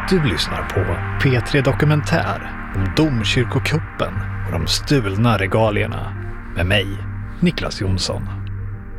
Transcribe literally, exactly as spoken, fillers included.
Du lyssnar på P tre Dokumentär om domkyrkokuppen och de stulna regalierna med mig, Niklas Jonsson.